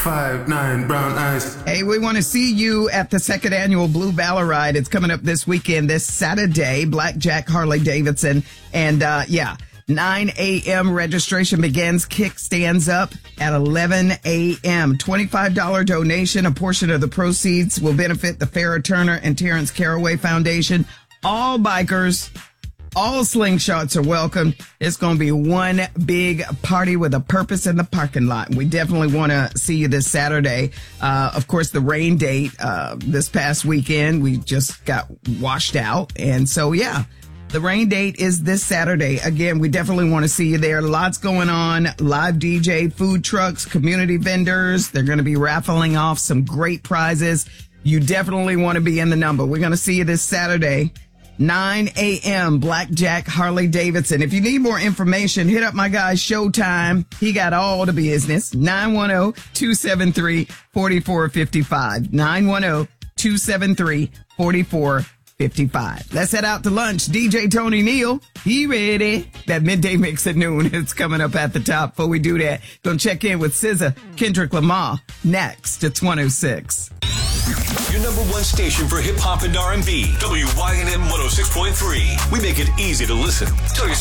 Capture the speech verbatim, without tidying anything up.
five, nine, brown eyes. Hey, we want to see you at the second annual Blue Valor Ride. It's coming up this weekend, this Saturday, Blackjack Harley Davidson. And, uh, yeah, nine a.m. registration begins. Kick stands up at eleven a.m. twenty-five dollars donation. A portion of the proceeds will benefit the Farrah Turner and Terrence Caraway Foundation. All bikers, all slingshots are welcome. It's going to be one big party with a purpose in the parking lot. We definitely want to see you this Saturday. Uh, of course, the rain date uh, this past weekend, we just got washed out. And so, yeah, the rain date is this Saturday. Again, we definitely want to see you there. Lots going on. Live D J, food trucks, community vendors. They're going to be raffling off some great prizes. You definitely want to be in the number. We're going to see you this Saturday. nine a.m. Blackjack Harley Davidson. If you need more information, hit up my guy Showtime. He got all the business. nine one zero, two seven three, four four five five. nine one zero, two seven three, four four five five. Let's head out to lunch. D J Tony Neal, he ready. That midday mix at noon is coming up at the top. Before we do that, gonna check in with S Z A, Kendrick Lamar. Next, it's one oh six. Your number one station for hip hop and R and B. W Y N M one oh six point three. We make it easy to listen. Tell your